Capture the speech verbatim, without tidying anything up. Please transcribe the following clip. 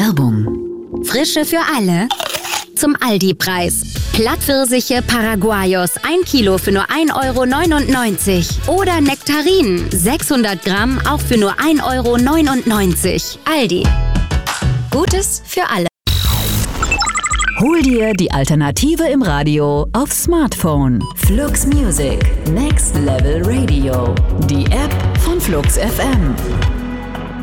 Werbung. Frische für alle? Zum Aldi-Preis. Plattpfirsiche Paraguayos, ein Kilo für nur ein Euro neunundneunzig. Oder Nektarinen, sechshundert Gramm, auch für nur ein Euro neunundneunzig. Aldi. Gutes für alle. Hol dir die Alternative im Radio aufs Smartphone. Flux Music, Next Level Radio. Die App von Flux F M.